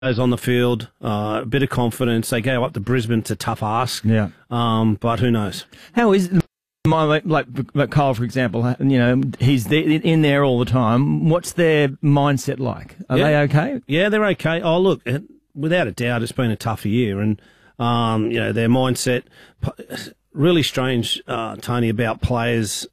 on the field, a bit of confidence. They go up to Brisbane. It's a tough ask. Yeah. But who knows? How is like Kyle, for example? You know, he's in there all the time. What's their mindset like? Are they okay? Yeah, they're okay. Oh, look, without a doubt, it's been a tough year, and you know, their mindset really strange, Tony, about players.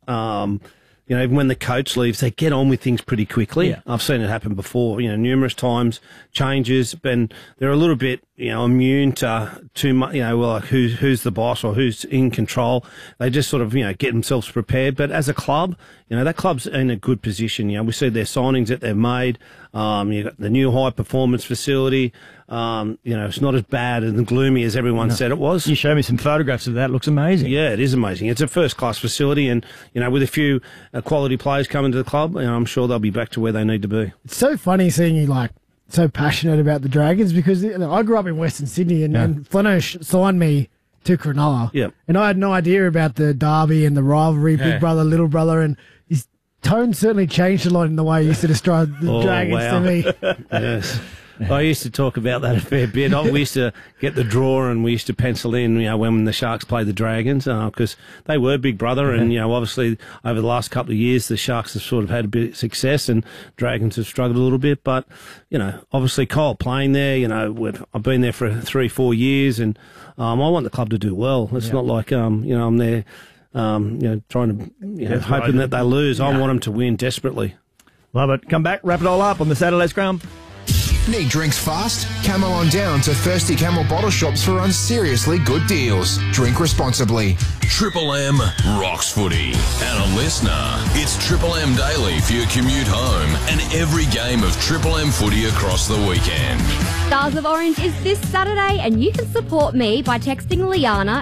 You know, even when the coach leaves, they get on with things pretty quickly. Yeah. I've seen it happen before, you know, numerous times, changes, and they're a little bit, you know, immune to too much, you know, well, like who's the boss or who's in control. They just sort of, you know, get themselves prepared. But as a club, you know, that club's in a good position. You know, we see their signings that they've made. You've got the new high performance facility. You know, it's not as bad and gloomy as everyone said it was. You showed me some photographs of that. It looks amazing. Yeah, it is amazing. It's a first-class facility, and, you know, with a few quality players coming to the club, you know, I'm sure they'll be back to where they need to be. It's so funny seeing you, like, so passionate about the Dragons, because I grew up in Western Sydney, and Flano signed me to Cronulla. Yeah. And I had no idea about the derby and the rivalry, big brother, little brother, and his tone certainly changed a lot in the way he used to describe the Dragons to me. Yes. I used to talk about that a fair bit. We used to get the draw and we used to pencil in, you know, when the Sharks played the Dragons, because they were big brother. And, you know, obviously over the last couple of years, the Sharks have sort of had a bit of success and Dragons have struggled a little bit. But, you know, obviously Kyle playing there, you know, I've been there for 3-4 years, and I want the club to do well. It's not like, you know, I'm there, you know, trying to, you know, hoping that they lose. I want them to win desperately. Love it. Come back, wrap it all up on the Saturday Scrum. Need drinks fast? Camel on down to Thirsty Camel bottle shops for unseriously good deals. Drink responsibly. Triple M rocks footy. And a listener, it's Triple M Daily for your commute home and every game of Triple M footy across the weekend. Stars of Orange is this Saturday, and you can support me by texting Liana,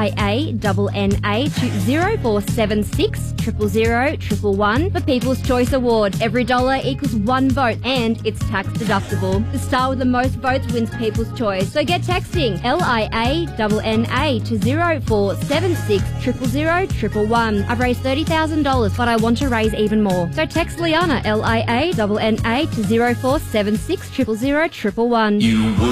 Lianna, to 0476 000 111 for People's Choice Award. Every dollar equals one vote, and it's tax deductible. The star with the most votes wins People's Choice. So get texting Lianna to 0476 000 111. I've raised $30,000, but I want to raise even more. So text Liana, Lianna, to 0476 000 111. You would